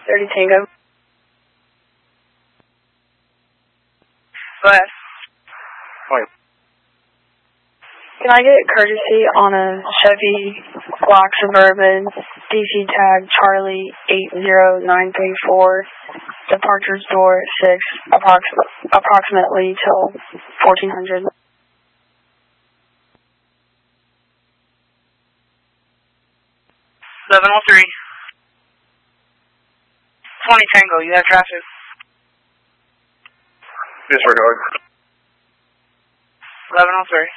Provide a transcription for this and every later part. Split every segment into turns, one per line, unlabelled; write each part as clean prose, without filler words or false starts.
30 Tango.
Go ahead.
Wait.
Can I get courtesy on a Chevy Black Suburban DC tag Charlie 80934, departures door 6, approximately till 1400.
1103. 20 Tango, you have traffic.
Disregard.
1103.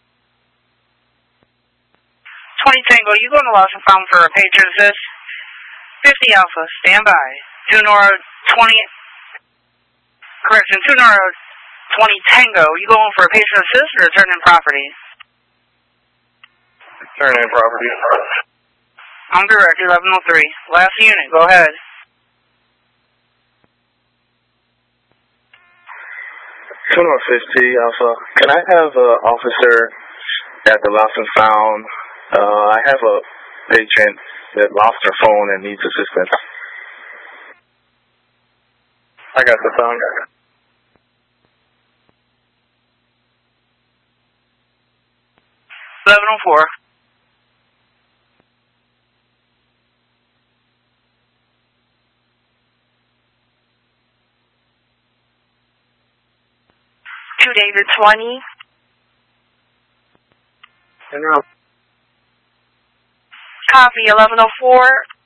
20 Tango, you go on the lost and found for a patron assist. 50 Alpha, stand by. 2 Nora 20, correction, 2 Nora 20 Tango, you going for a patron assist or return in property?
Turn in property.
I'm direct, 1103. Last unit, go ahead.
Two North 50 Alpha. Can I have an officer at the lost and found? I have a patient that lost her phone and needs assistance. I got the phone.
$1104.
Two David 20.
And now.
Copy 1104.